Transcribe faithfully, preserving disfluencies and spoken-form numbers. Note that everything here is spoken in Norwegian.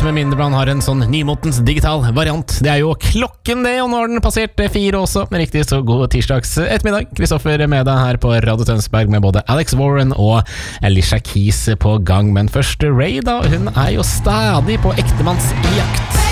med mindre man har en sånn nymotens digital variant. Det er jo klokken det, og nå har den passert fire også. Men riktig, så god tirsdags ettermiddag. Kristoffer med deg her på Radio Tønsberg med både Alex Warren og Alicia Keys på gang. Men først Ray da, hun er jo stadig på ektemannsjakt.